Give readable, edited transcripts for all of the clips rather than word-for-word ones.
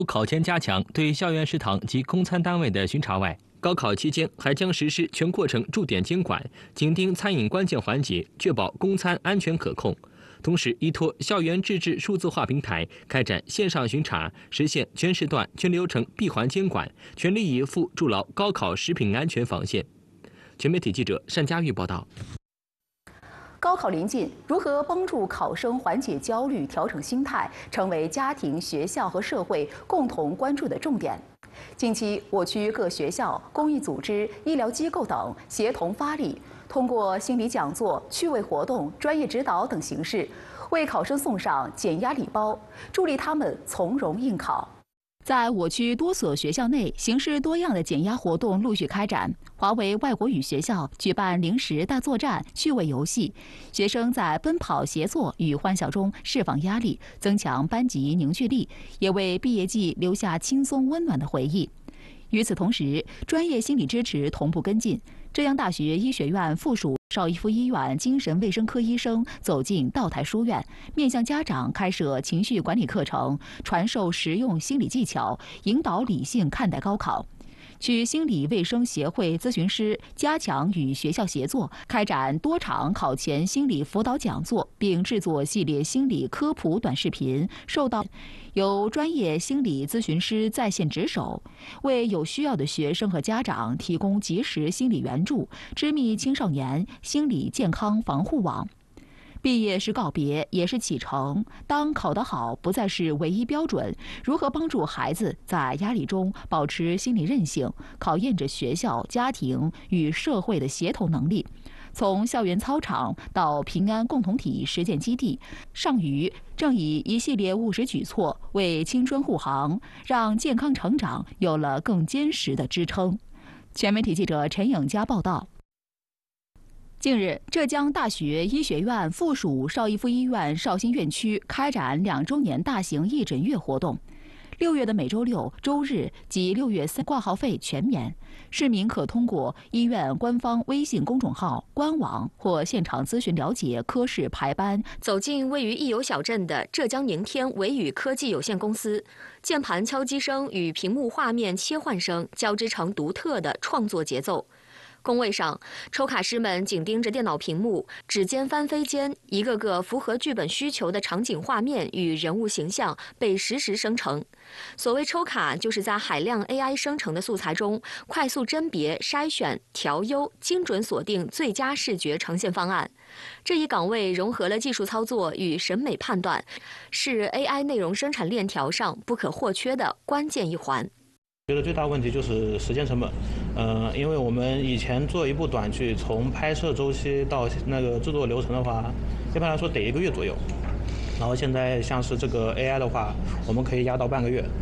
考前加强对校园食堂及供餐单位的巡查外，高考期间还将实施全过程驻点监管，紧盯餐饮关键环节，确保供餐安全可控。同时，依托校园自治数字化平台，开展线上巡查，实现全时段、全流程闭环监管，全力以赴筑牢高考食品安全防线。全媒体记者单佳玉报道。 高考临近，如何帮助考生缓解焦虑、调整心态，成为家庭、学校和社会共同关注的重点。近期，我区各学校、公益组织、医疗机构等协同发力，通过心理讲座、趣味活动、专业指导等形式，为考生送上减压礼包，助力他们从容应考。在我区多所学校内，形式多样的减压活动陆续开展。华为外国语学校举办零食大作战、趣味游戏，学生在奔跑、协作与欢笑中释放压力，增强班级凝聚力，也为毕业季留下轻松温暖的回忆。与此同时，专业心理支持同步跟进。浙江大学医学院附属邵逸夫医院精神卫生科医生走进道台书院，面向家长开设情绪管理课程，传授实用心理技巧，引导理性看待高考。区心理卫生协会咨询师加强与学校协作，开展多场考前心理辅导讲座，并制作系列心理科普短视频，受到由专业心理咨询师在线值守，为有需要的学生和家长提供及时心理援助，织密青少年心理健康防护网。毕业是告别，也是启程。当考得好不再是唯一标准，如何帮助孩子在压力中保持心理韧性，考验着学校、家庭与社会的协同能力。从校园操场到平安共同体实践基地，上虞正以一系列务实举措为青春护航，让健康成长有了更坚实的支撑。全媒体记者陈颖佳报道。近日，浙江大学医学院附属邵逸夫医院绍兴院区开展2周年大型义诊月活动。6月的每周六、周日及6月3挂号费全免，市民可通过医院官方微信公众号、官网或现场咨询了解科室排班。 走进位于益友小镇的浙江宁天维语科技有限公司，键盘敲击声与屏幕画面切换声交织成独特的创作节奏。工位上，抽卡师们紧盯着电脑屏幕，指尖翻飞间，一个个符合剧本需求的场景画面与人物形象被实时生成。所谓抽卡，就是在海量 AI 生成的素材中，快速甄别、筛选、调优，精准锁定最佳视觉呈现方案。这一岗位融合了技术操作与审美判断，是 AI 内容生产链条上不可或缺的关键一环。 觉得最大问题就是时间成本，因为我们以前做一部短剧，从拍摄周期到那个制作流程的话，一般来说得1个月左右。然后现在像是这个 AI 的话，我们可以压到半个月。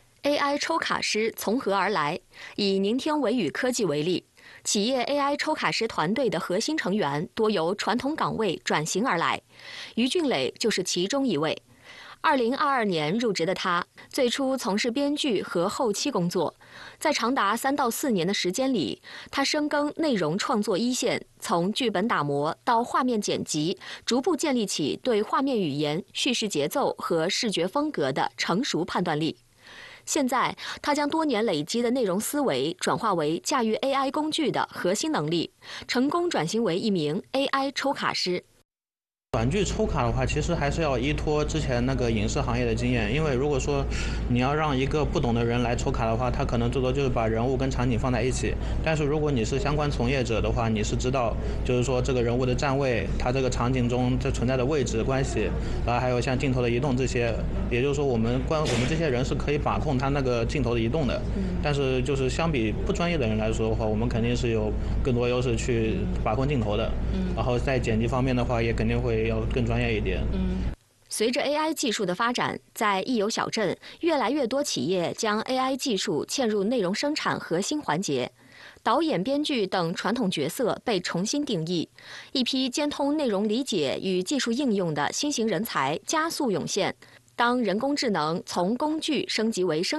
AI 抽卡师从何而来？以宁天维语科技为例，企业 AI 抽卡师团队的核心成员多由传统岗位转型而来，于俊磊就是其中一位。2022年入职的他，最初从事编剧和后期工作，在长达3到4年的时间里，他深耕内容创作一线，从剧本打磨到画面剪辑，逐步建立起对画面语言、叙事节奏和视觉风格的成熟判断力。现在，他将多年累积的内容思维转化为驾驭 AI 工具的核心能力，成功转型为一名 AI 抽卡师。 短剧抽卡的话，其实还是要依托之前那个影视行业的经验，因为如果说你要让一个不懂的人来抽卡的话，他可能最多就是把人物跟场景放在一起。但是如果你是相关从业者的话，你是知道，就是说这个人物的站位，他这个场景中这存在的位置关系，然后还有像镜头的移动这些，也就是说我们这些人是可以把控他那个镜头的移动的。但是就是相比不专业的人来说的话，我们肯定是有更多优势去把控镜头的。然后在剪辑方面的话，也肯定会要更专业一点。 随着 AI 技术的发展，在益友小镇，越来越多企业将 AI 技术嵌入内容生产核心环节，导演、编剧等传统角色被重新定义，一批兼通内容理解与技术应用的新型人才加速涌现。当人工智能从工具升级为生